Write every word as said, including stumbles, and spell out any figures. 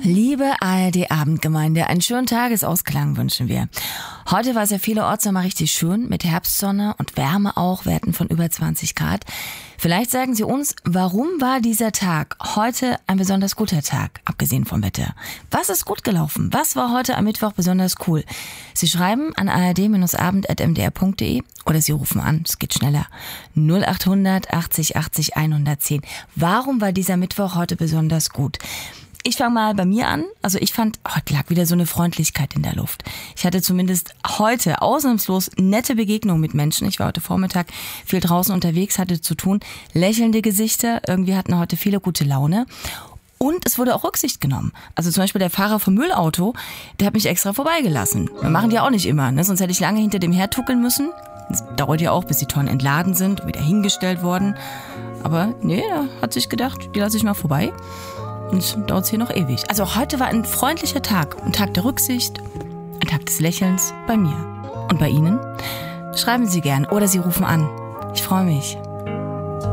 Liebe A R D-Abendgemeinde, einen schönen Tagesausklang wünschen wir. Heute war es ja vielerorts nochmal richtig schön, mit Herbstsonne und Wärme auch, Werten von über zwanzig Grad. Vielleicht sagen Sie uns, warum war dieser Tag heute ein besonders guter Tag, abgesehen vom Wetter? Was ist gut gelaufen? Was war heute am Mittwoch besonders cool? Sie schreiben an a r d abend at m d r punkt d e oder Sie rufen an, es geht schneller, null acht hundert achtzig achtzig hundertzehn. Warum war dieser Mittwoch heute besonders gut? Ich fange mal bei mir an. Also ich fand, heute lag wieder so eine Freundlichkeit in der Luft. Ich hatte zumindest heute ausnahmslos nette Begegnungen mit Menschen. Ich war heute Vormittag viel draußen unterwegs, hatte zu tun. Lächelnde Gesichter, irgendwie hatten heute viele gute Laune. Und es wurde auch Rücksicht genommen. Also zum Beispiel der Fahrer vom Müllauto, der hat mich extra vorbeigelassen. Wir machen die auch nicht immer, ne? Sonst hätte ich lange hinter dem hertuckeln müssen. Das dauert ja auch, bis die Tonnen entladen sind und wieder hingestellt worden. Aber nee, er hat sich gedacht, die lasse ich mal vorbei. Und dauert es hier noch ewig. Also heute war ein freundlicher Tag. Ein Tag der Rücksicht, ein Tag des Lächelns bei mir. Und bei Ihnen? Schreiben Sie gern oder Sie rufen an. Ich freue mich.